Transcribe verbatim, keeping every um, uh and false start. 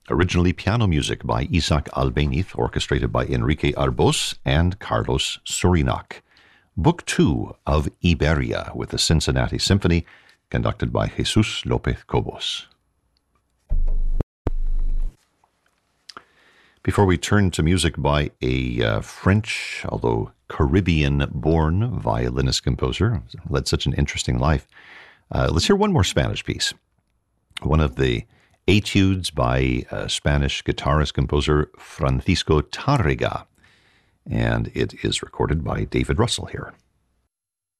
Originally piano music by Isaac Albéniz, orchestrated by Enrique Arbós and Carlos Surinac. Book two of Iberia with the Cincinnati Symphony, conducted by Jesus López Cobos. Before we turn to music by a uh, French, although Caribbean-born violinist-composer, led such an interesting life, uh, let's hear one more Spanish piece. One of the etudes by uh, Spanish guitarist-composer Francisco Tárrega, and it is recorded by David Russell here.